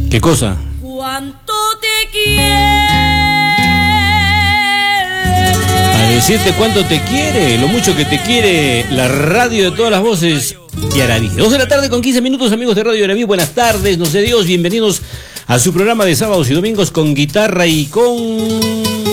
¿Qué cosa? ¿Cuánto te quiere? A decirte cuánto te quiere, lo mucho que te quiere la radio de todas las voces, Yaraví. 2 de la tarde con 15 minutos, amigos de Radio Yaraví. Buenas tardes, no sé Dios, bienvenidos a su programa de sábados y domingos con guitarra y con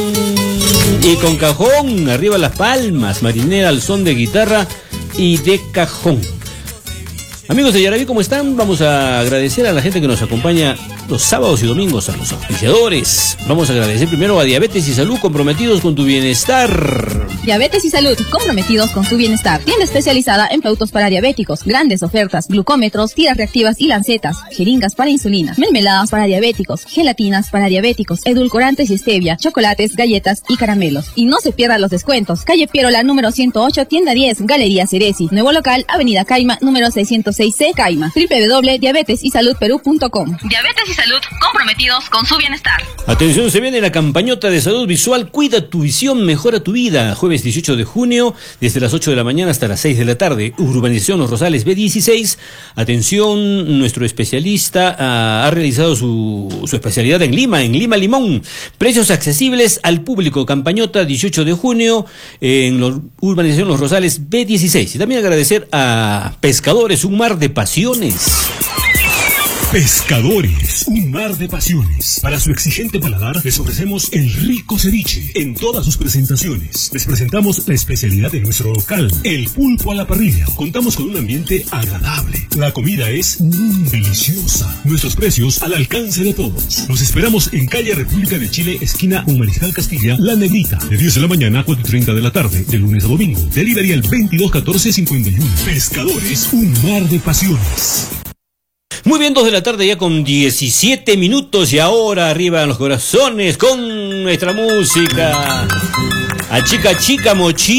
cajón. Arriba las palmas, marinera al son de guitarra y de cajón. Amigos de Yaraví, ¿cómo están? Vamos a agradecer a la gente que nos acompaña los sábados y domingos, a los auspiciadores. Vamos a agradecer primero a Diabetes y Salud, comprometidos con tu bienestar. Diabetes y Salud, comprometidos con tu bienestar. Tienda especializada en productos para diabéticos, grandes ofertas, glucómetros, tiras reactivas y lancetas, jeringas para insulina, mermeladas para diabéticos, gelatinas para diabéticos, edulcorantes y stevia, chocolates, galletas y caramelos. Y no se pierdan los descuentos. Calle Pierola, número 108, tienda 10, Galería Ceresi. Nuevo local, Avenida Caima, número 606C, Caima. www.diabetesysalud.com. Diabetes y Salud, comprometidos con su bienestar. Atención, se viene la campañota de salud visual. Cuida tu visión, mejora tu vida. Jueves 18 de junio, desde las 8 de la mañana hasta las 6 de la tarde. Urbanización Los Rosales B16. Atención, nuestro especialista ha realizado su especialidad en Lima Limón. Precios accesibles al público. Campañota 18 de junio en Urbanización Los Rosales B16. Y también agradecer a Pescadores, un mar de pasiones. Pescadores, un mar de pasiones. Para su exigente paladar les ofrecemos el rico ceviche en todas sus presentaciones. Les presentamos la especialidad de nuestro local, el pulpo a la parrilla. Contamos con un ambiente agradable. La comida es deliciosa. Nuestros precios al alcance de todos. Los esperamos en calle República de Chile, esquina con Mariscal Castilla, La Negrita, de 10 de la mañana a 4:30 de la tarde, de lunes a domingo. Delivery al 221451. Pescadores, un mar de pasiones. Muy bien, 2 de la tarde ya con 17 minutos y ahora arriba en los corazones con nuestra música. A chica, chica,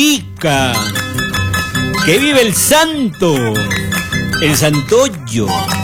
mochica. Que vive el santo, el santoyo.